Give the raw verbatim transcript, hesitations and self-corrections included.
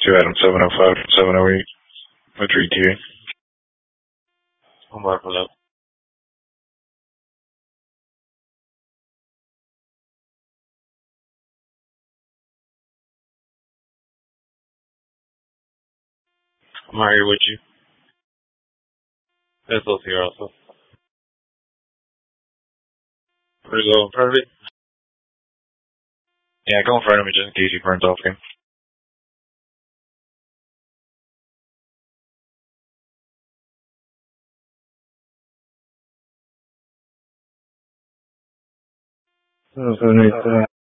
Two Adam seven oh five seven oh eight. What's your E T A? I'm marking up. I'm right here with you. That's us here also. Pretty low in front of it? Yeah, go in front of me just in case he burns off again. Oh, so nice.